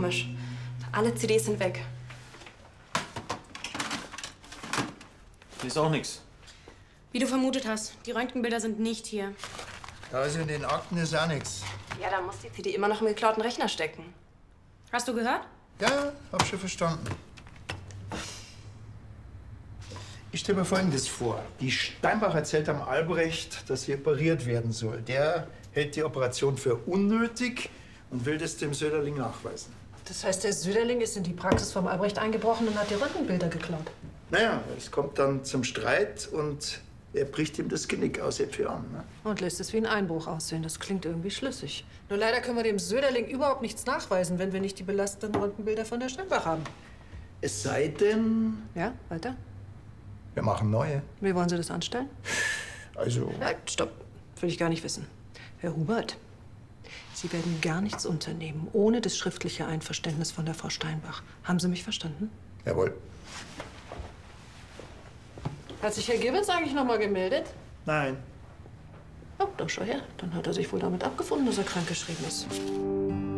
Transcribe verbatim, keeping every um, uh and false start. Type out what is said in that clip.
komisch. Alle C Ds sind weg. Hier ist auch nichts. Wie du vermutet hast, die Röntgenbilder sind nicht hier. Also in den Akten ist auch nichts. Ja, da muss die C D immer noch im geklauten Rechner stecken. Hast du gehört? Ja, hab schon verstanden. Ich stelle mir Folgendes vor. Die Steinbach erzählt am Albrecht, dass sie operiert werden soll. Der hält die Operation für unnötig und will das dem Söderling nachweisen. Das heißt, der Söderling ist in die Praxis vom Albrecht eingebrochen und hat die Röntgenbilder geklaut. Naja, es kommt dann zum Streit und er bricht ihm das Genick aus für an. Ne? Und lässt es wie ein Einbruch aussehen. Das klingt irgendwie schlüssig. Nur leider können wir dem Söderling überhaupt nichts nachweisen, wenn wir nicht die belastenden Röntgenbilder von der Steinbach haben. Es sei denn, Ja, weiter? wir machen neue. Wie wollen Sie das anstellen? Also, Ja, stopp. Will ich gar nicht wissen. Herr Hubert, Sie werden gar nichts unternehmen, ohne das schriftliche Einverständnis von der Frau Steinbach. Haben Sie mich verstanden? jawohl. Hat sich Herr Gibbons eigentlich noch mal gemeldet? Nein. Oh, doch, schau her. Dann hat er sich wohl damit abgefunden, dass er krankgeschrieben ist.